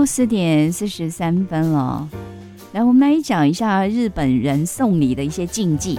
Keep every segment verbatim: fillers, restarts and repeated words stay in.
哦，四点四十三分了。来，我们来讲一下日本人送礼的一些禁忌。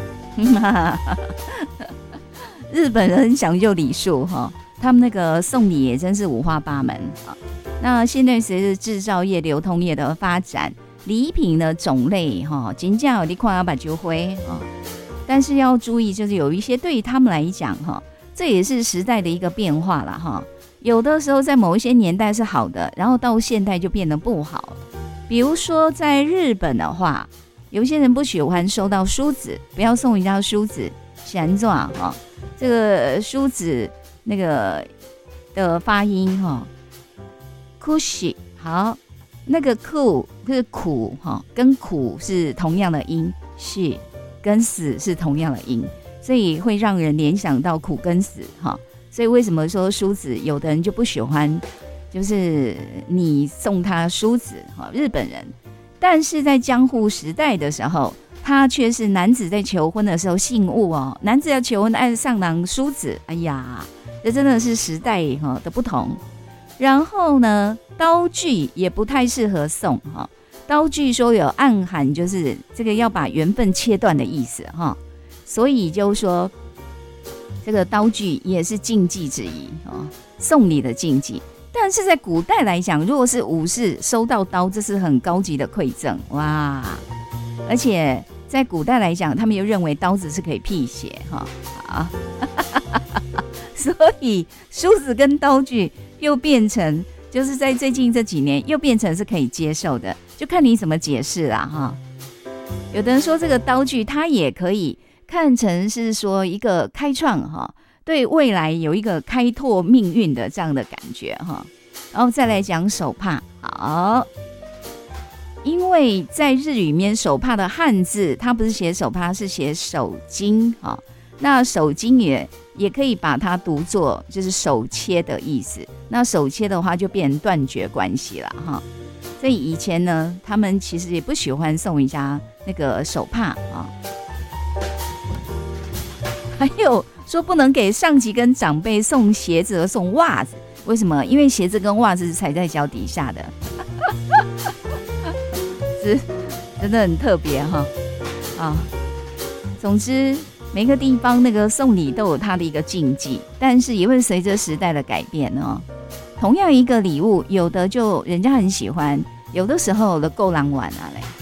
日本人很讲究礼数哈，他们那个送礼也真是五花八门啊。那现在随着制造业、流通业的发展，礼品的种类哈，真正有你看要把酒灰啊。但是要注意，就是有一些对于他们来讲哈，这也是时代的一个变化了哈。有的时候在某一些年代是好的，然后到现代就变得不好。比如说在日本的话，有些人不喜欢收到梳子，不要送人家梳子，是安怎哈？这个梳子那个的发音哈，苦喜好，那个苦是苦哈，跟苦是同样的音，是跟死是同样的音，所以会让人联想到苦跟死哈。所以为什么说梳子，有的人就不喜欢，就是你送他梳子哈，日本人。但是在江户时代的时候，他却是男子在求婚的时候信物哦，男子要求婚爱上郎梳子，哎呀，这真的是时代的不同。然后呢，刀具也不太适合送哈，刀具说有暗含就是这个要把缘分切断的意思哈，所以就说这个刀具也是禁忌之一哦，送礼的禁忌。但是在古代来讲，如果是武士收到刀，这是很高级的馈赠哇！而且在古代来讲，他们又认为刀子是可以辟邪哈啊，所以梳子跟刀具又变成，就是在最近这几年又变成是可以接受的，就看你怎么解释啦哈。有的人说这个刀具它也可以看成是说一个开创哈。对未来有一个开拓命运的这样的感觉哈，然后再来讲手帕，好，因为在日语里面手帕的汉字，它不是写手帕，是写手巾哈。那手巾也也可以把它读作就是手切的意思，那手切的话就变成断绝关系了哈。所以以前呢，他们其实也不喜欢送人家那个手帕啊，还有。说不能给上级跟长辈送鞋子和送袜子，为什么？因为鞋子跟袜子是踩在脚底下的，是真的很特别哈啊。总之，每个地方那个送礼都有它的一个禁忌，但是也会随着时代的改变哦。同样一个礼物，有的就人家很喜欢，有的时候的够狼玩啊嘞。